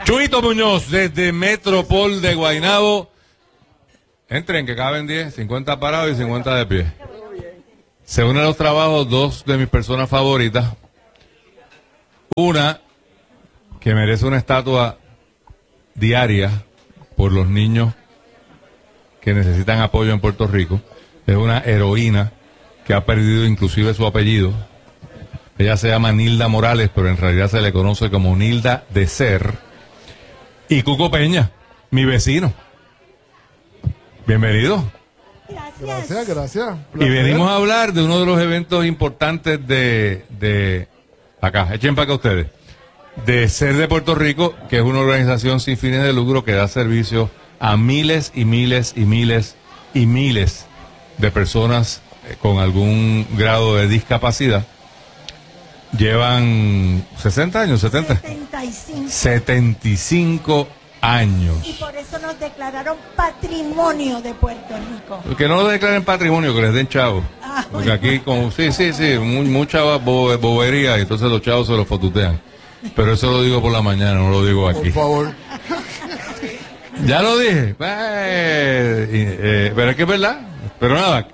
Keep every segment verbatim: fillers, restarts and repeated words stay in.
Chuito Muñoz, desde Metropol de Guaynabo. Entren, que caben diez, cincuenta parados y cincuenta de pie. Se unen a los trabajos dos de mis personas favoritas. Una, que merece una estatua diaria por los niños que necesitan apoyo en Puerto Rico. Es una heroína que ha perdido inclusive su apellido. Ella se llama Nilda Morales, pero en realidad se le conoce como Nilda de Ser. Y Cuco Peña, mi vecino. Bienvenido. Gracias. Gracias, gracias. Y venimos a hablar de uno de los eventos importantes de, de acá, echen para acá ustedes, de Ser de Puerto Rico, que es una organización sin fines de lucro que da servicio a miles y miles y miles y miles de personas con algún grado de discapacidad. Llevan sesenta años, setenta. setenta y cinco. setenta y cinco años. Y por eso nos declararon patrimonio de Puerto Rico. Que no lo declaren patrimonio, que les den chavos. Ah, Porque bueno. aquí, como, sí, sí, sí, mu- mucha bo- bobería, y entonces los chavos se los fotutean. Pero eso lo digo por la mañana, no lo digo aquí. Por favor. Ya lo dije. Eh, y, eh, pero es que es verdad. Pero nada.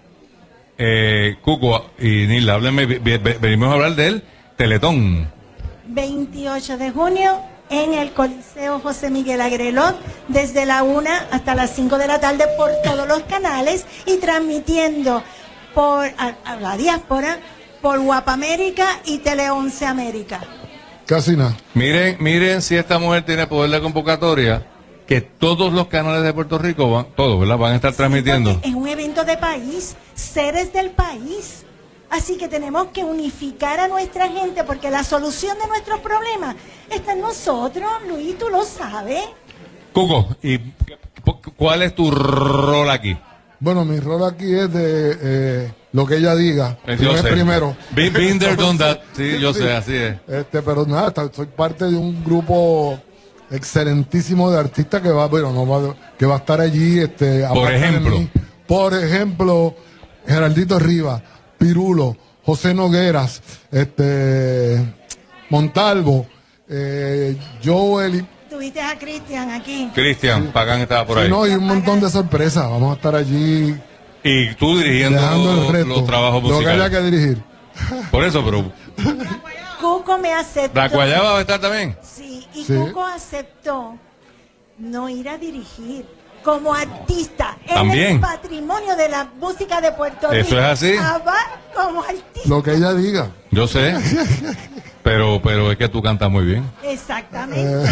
Eh, Cuco y Nilda, háblenme, vi- vi- venimos a hablar del Teletón. veintiocho de junio en el Coliseo José Miguel Agrelot, desde la una hasta las cinco de la tarde por todos los canales y transmitiendo por a, a la diáspora, por Guapamérica y Tele once América. Casi nada. Miren, miren si esta mujer tiene poder de convocatoria, que todos los canales de Puerto Rico, van, todos, ¿verdad? Van a estar transmitiendo. Porque es un evento de país, seres del país. Así que tenemos que unificar a nuestra gente porque la solución de nuestros problemas está en nosotros, Luis, tú lo sabes. Cuco, ¿y cuál es tu rol aquí? Bueno, mi rol aquí es de eh, lo que ella diga. Eh, Yo yo es sé. primero. Been, been there, done that. Sí, yo sé, así es. Este, pero nada, está- soy parte de un grupo excelentísimo de artistas que va, bueno, no va, que va a estar allí. Este, Por aparte de ejemplo. mí. Por ejemplo, Geraldito Rivas, Pirulo, José Nogueras, este, Montalvo, eh, Joel y, Tuviste a Cristian aquí. Cristian Pagán estaba por ahí. sí, no, y un montón de sorpresas. Vamos a estar allí Y tú dirigiendo dejando el los, reto. los trabajos Lo que haya musicales. que dirigir. Por eso, pero Cuco me aceptó. ¿la Guayaba va a estar también? Sí, y Sí. Cuco aceptó no ir a dirigir como artista. Él También. es patrimonio de la música de Puerto Rico. Eso es así. Ah, va como artista. Lo que ella diga. Yo sé. Pero, pero es que tú cantas muy bien. Exactamente.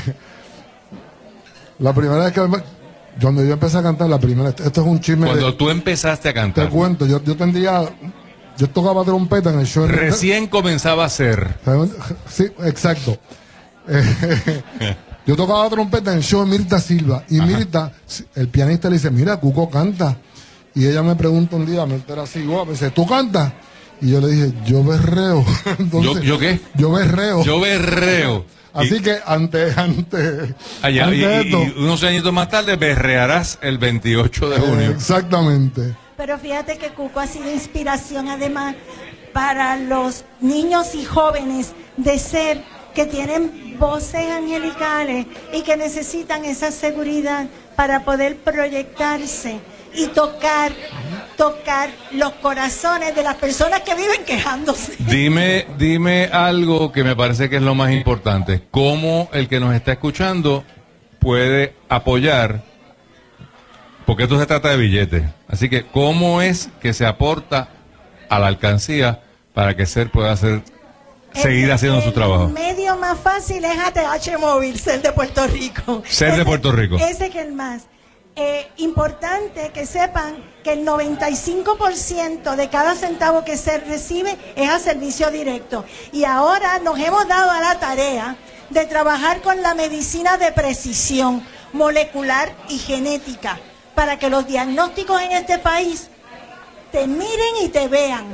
La primera vez que me- cuando yo empecé a cantar, la primera, esto es un chisme. Cuando de- tú empezaste a te cantar, cuento, yo, yo tendría, yo tocaba trompeta en el show. recién comenzaba a ser. Sí, exacto. Eh, yo tocaba trompeta en el show de Mirta Silva. Y Ajá. Mirta, el pianista le dice, mira, Cuco canta. Y ella me pregunta un día, Mirta era así, guau, me dice, ¿tú cantas? Y yo le dije, yo berreo. Entonces, ¿Yo- yo qué? Yo berreo. Yo berreo. Así Y- que ante, ante, allá, ante y, y- esto, y unos añitos más tarde berrearás el veintiocho de eh, junio. exactamente. Pero fíjate que Cuco ha sido inspiración además para los niños y jóvenes de ser que tienen voces angelicales y que necesitan esa seguridad para poder proyectarse y tocar, tocar los corazones de las personas que viven quejándose. Dime, dime algo que me parece que es lo más importante. ¿Cómo el que nos está escuchando puede apoyar? Porque esto se trata de billetes. Así que, ¿cómo es que se aporta a la alcancía para que SER pueda hacer, seguir El- haciendo su trabajo? El medio más fácil es A T H Móvil, ser de Puerto Rico. Ser de Ese- Puerto Rico. Ese que es el más. Eh, importante que sepan que el noventa y cinco por ciento de cada centavo que se recibe es a servicio directo. Y ahora nos hemos dado a la tarea de trabajar con la medicina de precisión molecular y genética para que los diagnósticos en este país te miren y te vean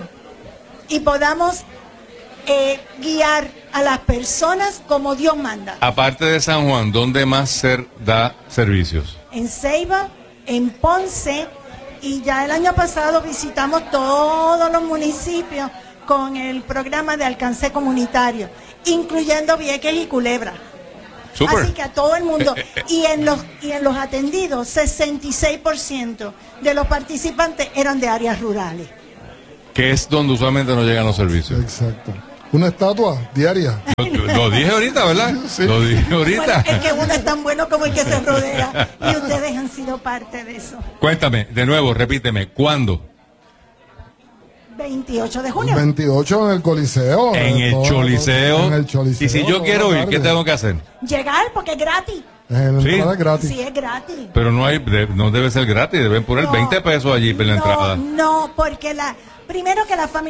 y podamos eh, guiar a las personas como Dios manda. Aparte de San Juan, ¿dónde más SER da servicios? En Ceiba, en Ponce, y ya el año pasado visitamos todos los municipios con el programa de alcance comunitario, incluyendo Vieques y Culebra. Súper. Así que a todo el mundo. Eh, eh, Y en los y en los atendidos, sesenta y seis por ciento de los participantes eran de áreas rurales. Que es donde usualmente no llegan los servicios. Exacto. Una estatua diaria. Lo, lo dije ahorita, ¿verdad? Sí. Lo dije ahorita. Bueno, es que uno es tan bueno como el que se rodea. Y ustedes han sido parte de eso. Cuéntame, de nuevo, repíteme, ¿cuándo? veintiocho de junio. veintiocho en el Coliseo. En el Todo- Choliseo. En el Choliseo. Y si yo toda quiero la ir, ¿qué tarde. tengo que hacer? Llegar porque es gratis. En Sí. la entrada es gratis. Sí, es gratis. Pero no hay, de- no debe ser gratis, deben poner No, veinte pesos allí por la no, entrada. No, porque la primero que la familia